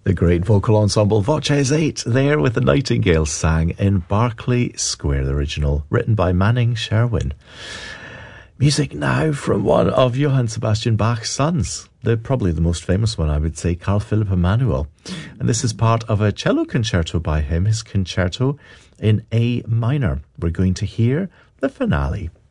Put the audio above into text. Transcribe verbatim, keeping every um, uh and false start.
The great vocal ensemble Voces eight there with the Nightingale sang in Berkeley Square, the original, written by Manning Sherwin. Music now from one of Johann Sebastian Bach's sons, the probably the most famous one, I would say, Carl Philipp Emanuel. And this is part of a cello concerto by him, his concerto in A minor. We're going to hear the finale.